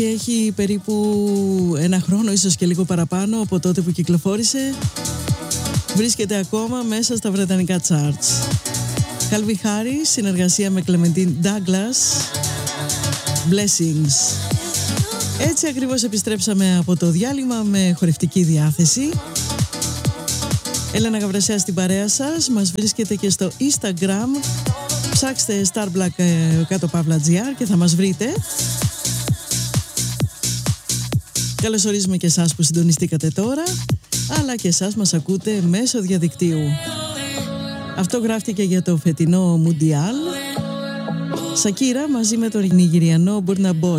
Έχει περίπου ένα χρόνο, ίσως και λίγο παραπάνω από τότε που κυκλοφόρησε. Βρίσκεται ακόμα μέσα στα βρετανικά charts. Calvin Harris, συνεργασία με Clementine Douglas, Blessings. Έτσι ακριβώς επιστρέψαμε από το διάλειμμα με χορευτική διάθεση. Έλενα Γαβρασιά στην παρέα σας. Μας βρίσκεται και στο Instagram. Ψάξτε Starblack_GR και θα μας βρείτε. Καλωσορίζουμε και εσάς που συντονιστήκατε τώρα, αλλά και εσάς μας ακούτε μέσω διαδικτύου. Αυτό γράφτηκε για το φετινό Μουντιάλ. Σακύρα μαζί με τον Νιγηριανό Burna Boy.